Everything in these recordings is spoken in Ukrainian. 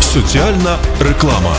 Соціальна реклама.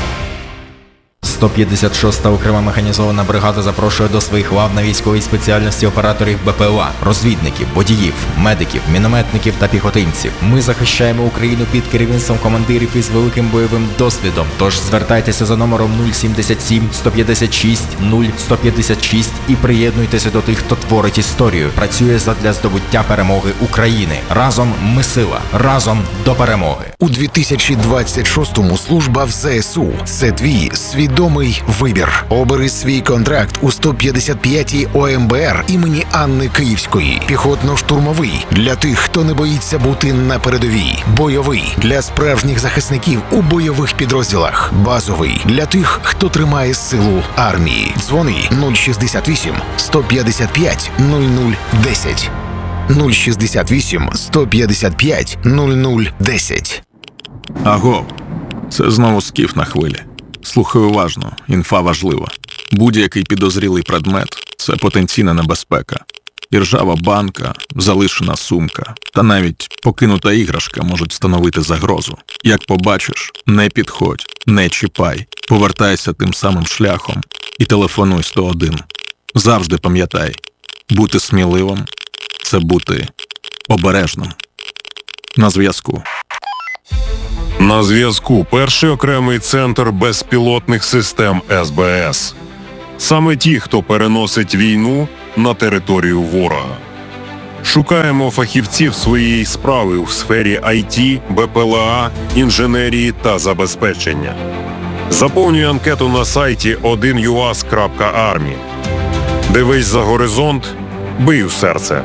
156-та окрема механізована бригада запрошує до своїх лав на військовій спеціальності операторів БПЛА, розвідників, водіїв, медиків, мінометників та піхотинців. Ми захищаємо Україну під керівництвом командирів із великим бойовим досвідом. Тож звертайтеся за номером 077 156 0156 і приєднуйтеся до тих, хто творить історію, працює задля здобуття перемоги України. Разом ми сила, разом до перемоги. У 2026-му служба в ЗСУ – це твій свідомий вибір. Обери свій контракт у 155-й ОМБР імені Анни Київської. Піхотно-штурмовий – для тих, хто не боїться бути на передовій. Бойовий – для справжніх захисників у бойових підрозділах. Базовий – для тих, хто тримає силу армії. Дзвони 068 155 0010. 068 155 0010. Аго, це знову Скіф на хвилі. Слухай уважно, інфа важлива. Будь-який підозрілий предмет – це потенційна небезпека. Іржава банка, залишена сумка та навіть покинута іграшка можуть становити загрозу. Як побачиш, не підходь, не чіпай, повертайся тим самим шляхом і телефонуй 101. Завжди пам'ятай, бути сміливим – це бути обережним. На зв'язку. На зв'язку перший окремий центр безпілотних систем СБС. Саме ті, хто переносить війну на територію ворога. Шукаємо фахівців своєї справи у сфері IT, БПЛА, інженерії та забезпечення. Заповнюй анкету на сайті 1uas.army. Дивись за горизонт, бий у серце.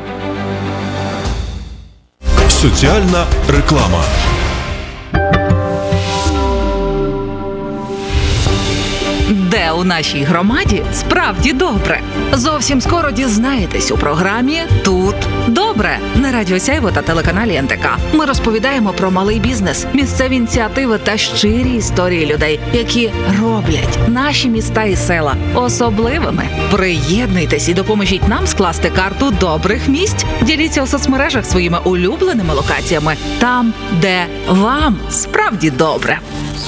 Соціальна реклама. Де у нашій громаді справді добре? Зовсім скоро дізнаєтесь у програмі «Тут добре» на Радіо Сяйво та телеканалі НТК. Ми розповідаємо про малий бізнес, місцеві ініціативи та щирі історії людей, які роблять наші міста і села особливими. Приєднуйтесь і допоможіть нам скласти карту добрих місць. Діліться у соцмережах своїми улюбленими локаціями там, де вам справді добре.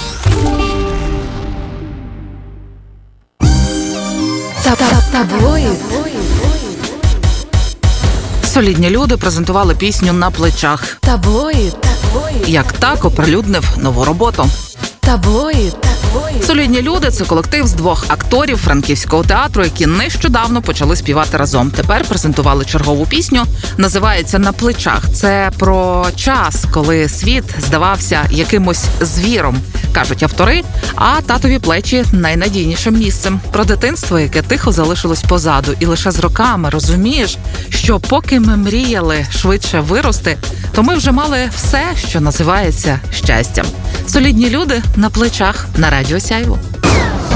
Таблоїд. Солідні люди презентували пісню «На плечах». Таблоїд. Як так оприлюднив нову роботу. Таблоїд. Солідні люди – це колектив з 2 акторів Франківського театру, які нещодавно почали співати разом. Тепер презентували чергову пісню. Називається «На плечах». Це про час, коли світ здавався якимось звіром, кажуть автори, а татові плечі – найнадійнішим місцем. Про дитинство, яке тихо залишилось позаду. І лише з роками розумієш, що поки ми мріяли швидше вирости, то ми вже мали все, що називається щастям. Солідні люди на плечах на Радіо Сяйво.